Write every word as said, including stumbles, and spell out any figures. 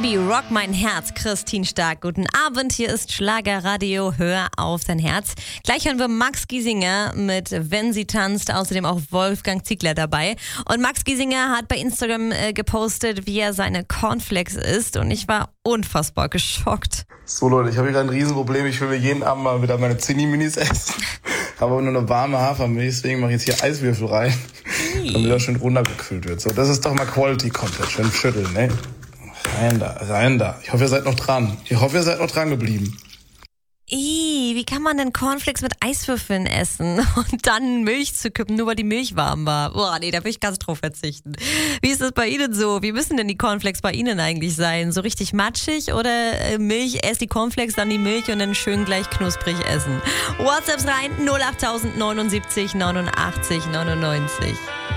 Baby, rock mein Herz, Christine Stark. Guten Abend, hier ist Schlagerradio, hör auf dein Herz. Gleich hören wir Max Giesinger mit Wenn sie tanzt, außerdem auch Wolfgang Ziegler dabei. Und Max Giesinger hat bei Instagram äh, gepostet, wie er seine Cornflakes isst und ich war unfassbar geschockt. So Leute, ich habe hier ein Riesenproblem, ich will mir jeden Abend mal wieder meine Zinni-Minis essen. Habe aber nur eine warme Hafermilch, deswegen mache ich jetzt hier Eiswürfel rein, damit das schön runtergekühlt wird. So, das ist doch mal Quality Content, schön schütteln, ne? Rein da, rein da. Ich hoffe, ihr seid noch dran. Ich hoffe, ihr seid noch dran geblieben. Ih, wie kann man denn Cornflakes mit Eiswürfeln essen und dann Milch zu kippen, nur weil die Milch warm war? Boah, nee, da will ich ganz drauf verzichten. Wie ist das bei Ihnen so? Wie müssen denn die Cornflakes bei Ihnen eigentlich sein? So richtig matschig oder Milch, erst die Cornflakes, dann die Milch und dann schön gleich knusprig essen? WhatsApps rein, null acht neunundsiebzig neunundachtzig neunundneunzig.